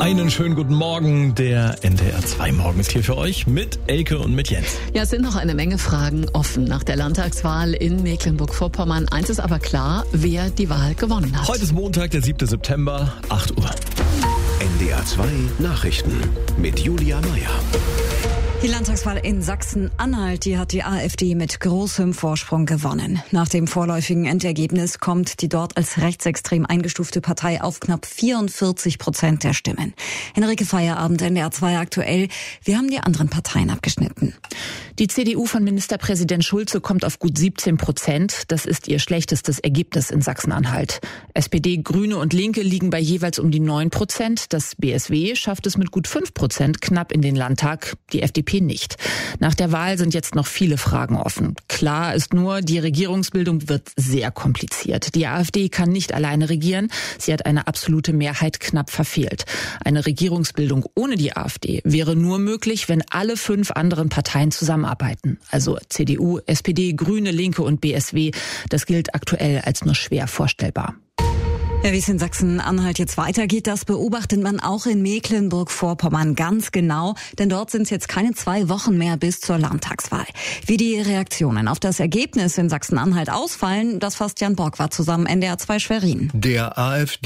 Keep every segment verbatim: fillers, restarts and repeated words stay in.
Einen schönen guten Morgen. Der N D R zwei Morgen ist hier für euch mit Elke und mit Jens. Ja, es sind noch eine Menge Fragen offen nach der Landtagswahl in Mecklenburg-Vorpommern. Eins ist aber klar, wer die Wahl gewonnen hat. Heute ist Montag, der siebte September, acht Uhr. N D R zwei Nachrichten mit Julia Meyer. Die Landtagswahl in Sachsen-Anhalt, die hat die AfD mit großem Vorsprung gewonnen. Nach dem vorläufigen Endergebnis kommt die dort als rechtsextrem eingestufte Partei auf knapp vierundvierzig Prozent der Stimmen. Henrike Feierabend, N D R zwei aktuell. Wie haben die anderen Parteien abgeschnitten? Die C D U von Ministerpräsident Schulze kommt auf gut siebzehn Prozent. Das ist ihr schlechtestes Ergebnis in Sachsen-Anhalt. S P D, Grüne und Linke liegen bei jeweils um die neun Prozent. Das B S W schafft es mit gut fünf Prozent knapp in den Landtag. Die F D P nicht. Nach der Wahl sind jetzt noch viele Fragen offen. Klar ist nur, die Regierungsbildung wird sehr kompliziert. Die AfD kann nicht alleine regieren. Sie hat eine absolute Mehrheit knapp verfehlt. Eine Regierungsbildung ohne die AfD wäre nur möglich, wenn alle fünf anderen Parteien zusammenarbeiten. Also C D U, S P D, Grüne, Linke und B S W. Das gilt aktuell als nur schwer vorstellbar. Ja, wie es in Sachsen-Anhalt jetzt weitergeht, das beobachtet man auch in Mecklenburg-Vorpommern ganz genau, denn dort sind es jetzt keine zwei Wochen mehr bis zur Landtagswahl. Wie die Reaktionen auf das Ergebnis in Sachsen-Anhalt ausfallen, das fasst Jan Borgward zusammen, N D R zwei Schwerin. Der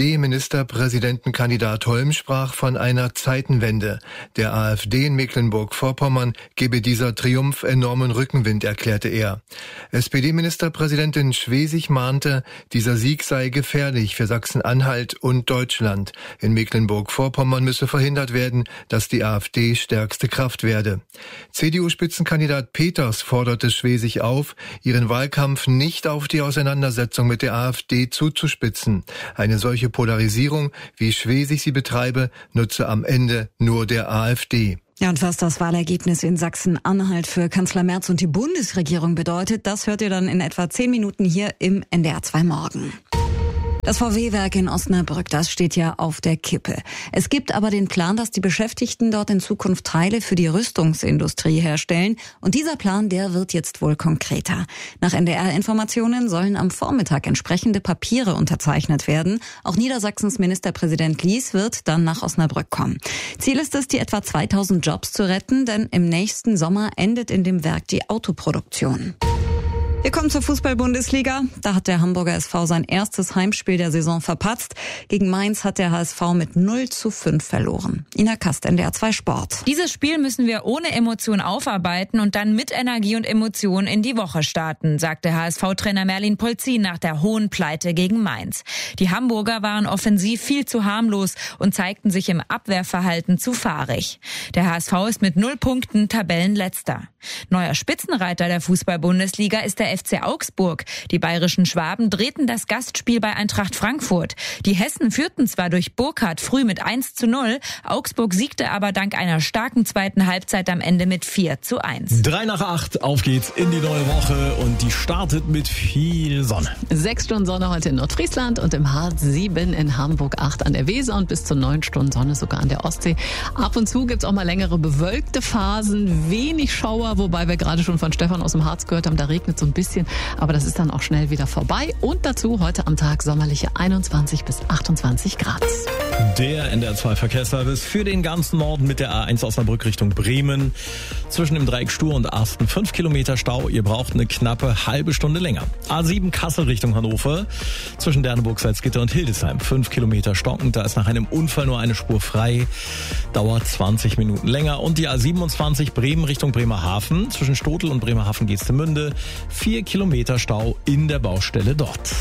AfD-Ministerpräsidentenkandidat Holm sprach von einer Zeitenwende. Der AfD in Mecklenburg-Vorpommern gebe dieser Triumph enormen Rückenwind, erklärte er. S P D-Ministerpräsidentin Schwesig mahnte, dieser Sieg sei gefährlich für Sachsen-Anhalt und Deutschland. In Mecklenburg-Vorpommern müsse verhindert werden, dass die AfD stärkste Kraft werde. C D U-Spitzenkandidat Peters forderte Schwesig auf, ihren Wahlkampf nicht auf die Auseinandersetzung mit der AfD zuzuspitzen. Eine solche Polarisierung, wie Schwesig sie betreibe, nutze am Ende nur der AfD. Ja, und was das Wahlergebnis in Sachsen-Anhalt für Kanzler Merz und die Bundesregierung bedeutet, das hört ihr dann in etwa zehn Minuten hier im N D R zwei Morgen. Das V W-Werk in Osnabrück, das steht ja auf der Kippe. Es gibt aber den Plan, dass die Beschäftigten dort in Zukunft Teile für die Rüstungsindustrie herstellen. Und dieser Plan, der wird jetzt wohl konkreter. Nach N D R-Informationen sollen am Vormittag entsprechende Papiere unterzeichnet werden. Auch Niedersachsens Ministerpräsident Lies wird dann nach Osnabrück kommen. Ziel ist es, die etwa zweitausend Jobs zu retten, denn im nächsten Sommer endet in dem Werk die Autoproduktion. Wir kommen zur Fußball-Bundesliga. Da hat der Hamburger S V sein erstes Heimspiel der Saison verpatzt. Gegen Mainz hat der H S V mit null zu fünf verloren. Ina Kast, N D R zwei Sport. Dieses Spiel müssen wir ohne Emotion aufarbeiten und dann mit Energie und Emotion in die Woche starten, sagte H S V-Trainer Merlin Polzin nach der hohen Pleite gegen Mainz. Die Hamburger waren offensiv viel zu harmlos und zeigten sich im Abwehrverhalten zu fahrig. Der H S V ist mit null Punkten Tabellenletzter. Neuer Spitzenreiter der Fußball-Bundesliga ist der F C Augsburg. Die bayerischen Schwaben drehten das Gastspiel bei Eintracht Frankfurt. Die Hessen führten zwar durch Burkhardt früh mit eins zu null, Augsburg siegte aber dank einer starken zweiten Halbzeit am Ende mit vier zu eins. Drei nach acht, auf geht's in die neue Woche und die startet mit viel Sonne. Sechs Stunden Sonne heute in Nordfriesland und im Harz, sieben in Hamburg, acht an der Weser und bis zu neun Stunden Sonne sogar an der Ostsee. Ab und zu gibt's auch mal längere bewölkte Phasen, wenig Schauer, wobei wir gerade schon von Stefan aus dem Harz gehört haben, da regnet so ein bisschen. Bisschen, aber das ist dann auch schnell wieder vorbei. Und dazu heute am Tag sommerliche einundzwanzig bis achtundzwanzig Grad. Der N D R zwei Verkehrsservice für den ganzen Norden mit der A eins Osnabrück Richtung Bremen. Zwischen dem Dreieck Stur und Arsten fünf Kilometer Stau. Ihr braucht eine knappe halbe Stunde länger. A sieben Kassel Richtung Hannover. Zwischen Derneburg, Salzgitter und Hildesheim fünf Kilometer stockend. Da ist nach einem Unfall nur eine Spur frei. Dauert zwanzig Minuten länger. Und die A siebenundzwanzig Bremen Richtung Bremerhaven. Zwischen Stotel und Bremerhaven-Geestemünde. Vier Kilometer Stau in der Baustelle dort.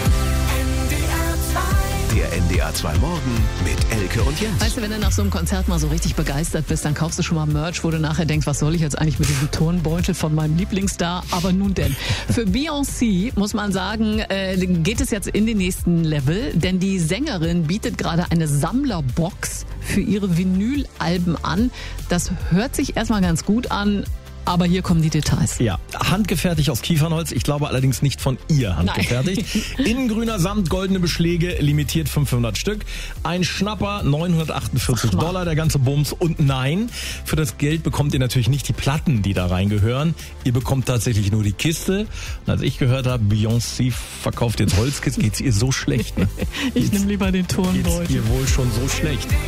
Der N D R zwei Morgen mit Elke und Jens. Weißt du, wenn du nach so einem Konzert mal so richtig begeistert bist, dann kaufst du schon mal Merch, wo du nachher denkst, was soll ich jetzt eigentlich mit diesem Turnbeutel von meinem Lieblingsstar? Aber nun denn. Für Beyoncé muss man sagen, äh, geht es jetzt in den nächsten Level, denn die Sängerin bietet gerade eine Sammlerbox für ihre Vinylalben an. Das hört sich erstmal ganz gut an. Aber hier kommen die Details. Ja, handgefertigt aus Kiefernholz. Ich glaube allerdings nicht von ihr handgefertigt. Innengrüner Samt, goldene Beschläge, limitiert fünfhundert Stück. Ein Schnapper, neunhundertachtundvierzig Dollar, der ganze Bums. Und nein, für das Geld bekommt ihr natürlich nicht die Platten, die da reingehören. Ihr bekommt tatsächlich nur die Kiste. Und als ich gehört habe, Beyoncé verkauft jetzt Holzkisten, geht's ihr so schlecht. Ne? Ich nehme lieber den Turnbeutel. Geht's ihr wohl schon so schlecht.